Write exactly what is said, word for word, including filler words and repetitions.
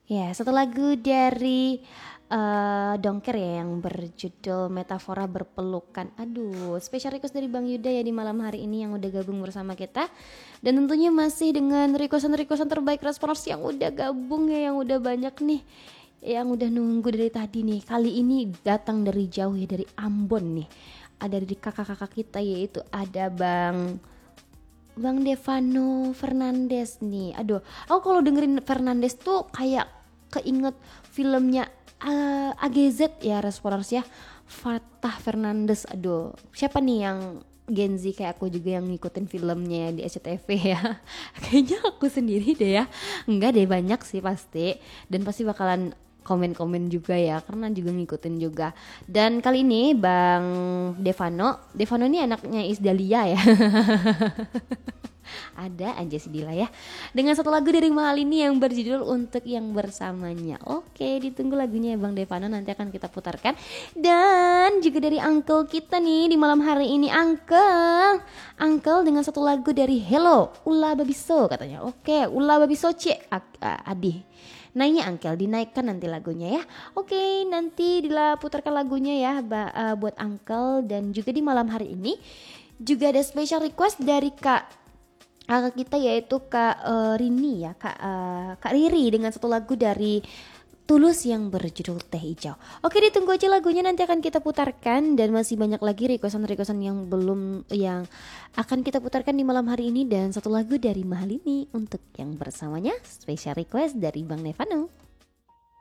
Ya, satu lagu dari eh, Dongker ya yang berjudul Metafora Berpelukan. Aduh, spesial request dari Bang Yuda ya di malam hari ini yang udah gabung bersama kita. Dan tentunya masih dengan requestan-requestan terbaik respons yang udah gabung ya, yang udah banyak nih. Yang udah nunggu dari tadi nih. Kali ini datang dari jauh ya, dari Ambon nih. Ada dari kakak-kakak kita, yaitu ada Bang Bang Devano Fernandes nih. Aduh, aku kalau dengerin Fernandes tuh kayak keinget filmnya uh, A G Z ya, Responers ya, Fatah Fernandes. Aduh, siapa nih yang Gen Z kayak aku juga yang ngikutin filmnya di S C T V ya? Kayaknya aku sendiri deh ya. Enggak deh, banyak sih pasti. Dan pasti bakalan komen-komen juga ya, karena juga ngikutin juga. Dan kali ini Bang Devano, Devano ini anaknya Isdalia ya. Ada aja si Dila ya. Dengan satu lagu dari Mahalini yang berjudul Untuk Yang Bersamanya. Oke, ditunggu lagunya ya Bang Devano, nanti akan kita putarkan. Dan juga dari uncle kita nih di malam hari ini, Uncle. Uncle dengan satu lagu dari Hello, Ula Babiso katanya. Oke, Ula Babiso C Adi. Naiknya Uncle, dinaikkan nanti lagunya ya. Oke, nanti Dila putarkan lagunya ya ba- uh, buat Uncle. Dan juga di malam hari ini juga ada special request dari Kak kakak kita, yaitu Kak uh, Rini ya, Kak uh, Kak Riri dengan satu lagu dari Tulus yang berjudul Teh Hijau. Oke, ditunggu aja lagunya, nanti akan kita putarkan. Dan masih banyak lagi requestan-requestan yang belum, yang akan kita putarkan di malam hari ini. Dan satu lagu dari Mahalini Untuk Yang Bersamanya, special request dari Bang Nevano.